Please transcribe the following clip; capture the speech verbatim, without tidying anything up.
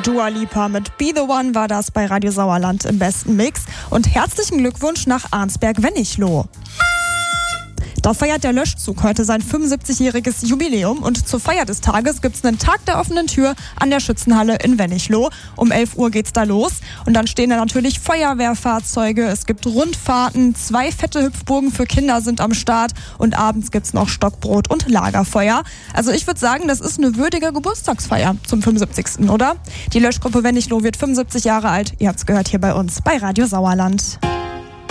Dua Lipa mit Be The One war das bei Radio Sauerland im besten Mix. Und herzlichen Glückwunsch nach Arnsberg-Wennichloh. Da feiert der Löschzug heute sein fünfundsiebzigjähriges Jubiläum und zur Feier des Tages gibt's einen Tag der offenen Tür an der Schützenhalle in Wennichloh. Um elf Uhr geht's da los und dann stehen da natürlich Feuerwehrfahrzeuge, es gibt Rundfahrten, zwei fette Hüpfburgen für Kinder sind am Start und abends gibt's noch Stockbrot und Lagerfeuer. Also ich würde sagen, das ist eine würdige Geburtstagsfeier zum fünfundsiebzigsten oder? Die Löschgruppe Wennichloh wird fünfundsiebzig Jahre alt, ihr habt's gehört hier bei uns bei Radio Sauerland.